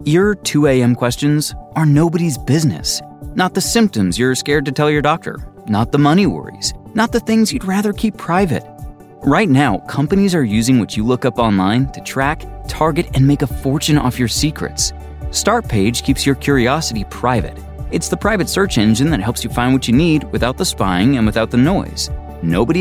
Your 2 a.m. questions are nobody's business. Not the symptoms you're scared to tell your doctor. Not the money worries. Not the things you'd rather keep private. Right now, companies are using what you look up online to track, target, and make a fortune off your secrets. Startpage keeps your curiosity private. It's the private search engine that helps you find what you need without the spying and without the noise. Nobody